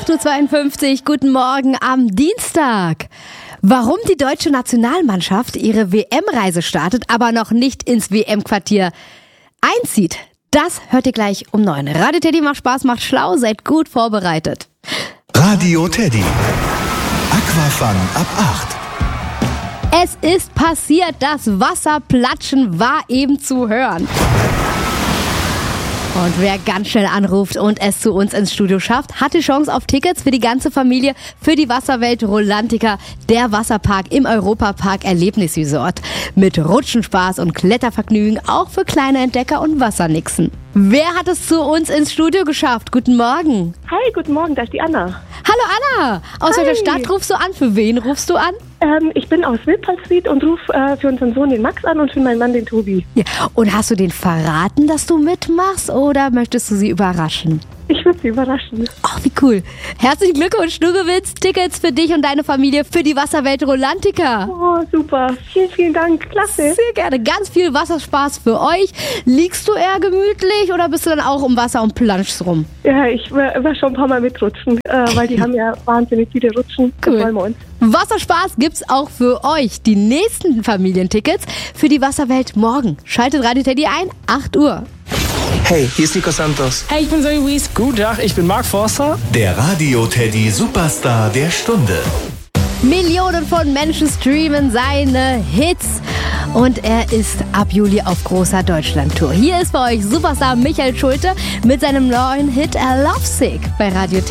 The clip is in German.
8.52 Uhr, guten Morgen am Dienstag. Warum die deutsche Nationalmannschaft ihre WM-Reise startet, aber noch nicht ins WM-Quartier einzieht, das hört ihr gleich um 9. Radio Teddy macht Spaß, macht schlau, seid gut vorbereitet. Radio Teddy. Aquafun ab 8. Es ist passiert, das Wasserplatschen war eben zu hören. Und wer ganz schnell anruft und es zu uns ins Studio schafft, hat die Chance auf Tickets für die ganze Familie für die Wasserwelt Rolantica, der Wasserpark im Europapark Erlebnisresort. Mit Rutschenspaß und Klettervergnügen, auch für kleine Entdecker und Wassernixen. Wer hat es zu uns ins Studio geschafft? Guten Morgen. Hi, guten Morgen, da ist die Anna. Hallo Anna. Aus welcher Stadt rufst du an? Für wen rufst du an? Ich bin aus Wildparkfried und rufe für unseren Sohn den Max an und für meinen Mann den Tobi. Ja. Und hast du denen verraten, dass du mitmachst oder möchtest du sie überraschen? Ich würde sie überraschen. Oh, wie cool. Herzlichen Glückwunsch, du gewinnst Tickets für dich und deine Familie für die Wasserwelt Rolantica. Oh, super. Vielen, vielen Dank. Klasse. Sehr gerne. Ganz viel Wasserspaß für euch. Liegst du eher gemütlich oder bist du dann auch im Wasser und planschst rum? Ja, ich war schon ein paar Mal mitrutschen, weil die haben ja wahnsinnig viele Rutschen. Cool. Das wollen wir uns. Wasserspaß gibt's auch für euch. Die nächsten Familientickets für die Wasserwelt morgen. Schaltet Radio Teddy ein, 8 Uhr. Hey, hier ist Nico Santos. Hey, ich bin Zoe Wies. Guten Tag, ich bin Mark Forster. Der Radio Teddy Superstar der Stunde. Millionen von Menschen streamen seine Hits. Und er ist ab Juli auf großer Deutschland-Tour. Hier ist für euch Superstar Michael Schulte mit seinem neuen Hit Lovesick bei Radio Teddy.